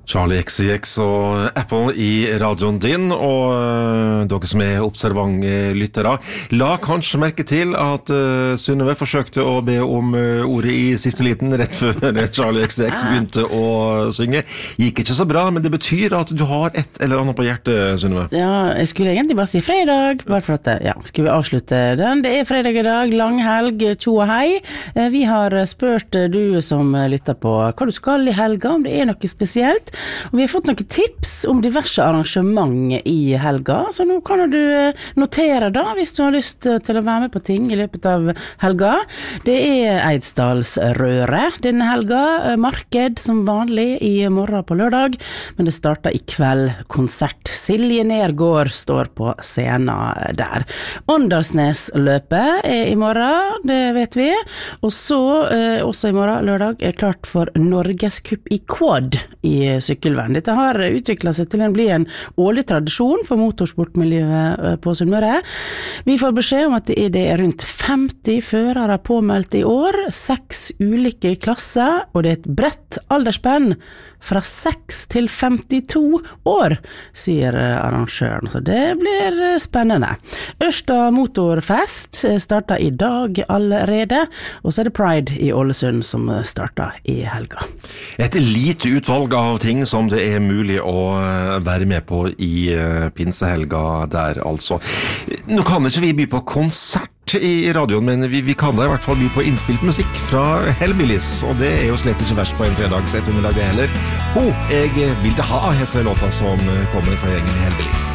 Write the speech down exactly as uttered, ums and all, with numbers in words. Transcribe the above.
Charlie X C X og Apple i radioen din, og uh, dere som er observante lyttere, la kanskje merke til at uh, Synnøve forsøkte å be om uh, ordet i siste liten rett før Charlie X C X begynte å synge. Gikk ikke så bra, men det betyr at du har et eller annet på hjertet, Synnøve. Ja, jeg skulle egentlig bare si fredag, bare for at ja, skulle vi avslutte den. Det er fredag i dag, lang helg, tjo og hei. Vi har spurt du som lytter på hva du skal i helga, om det er noe spesielt. Og vi har fått noen tips om diverse arrangement i helga, så nå kan du notere da, hvis du har lyst til å være med på ting i løpet av helga. Det er Eidsdalsrøret denne helga, marked som vanlig i morgen på lørdag, men det starter i kveld, konsert. Silje Nergård står på scenen der. Åndalsnesløpet er i morgen, det vet vi, og så, eh, også i morgen, lørdag, er klart for Norgescup i quad i sykkelvern. Dette har utviklet seg til å bli en årlig tradisjon for motorsportmiljøet på Sunnmøre. Vi får beskjed om at det er rundt femti førere påmeldt i år, seks ulike klasser, og det er et bredt aldersspenn fra seks til femtito år, sier arrangøren. Så det blir spennende. Ørsta Motorfest starter i dag allerede, og så er det Pride i Ålesund som starter i helga. Et lite utvalg av ting som det er mulig å være med på i pinsehelga der, altså. Nå kan ikke vi by på konsert i radioen, men vi, vi kan da i hvert fall by på innspilt musikk fra Hellbillies, og det er jo slett ikke verst på en fredags ettermiddag det heller. Ho, jeg vil det ha, heter låta som kommer fra gjengen Hellbillies.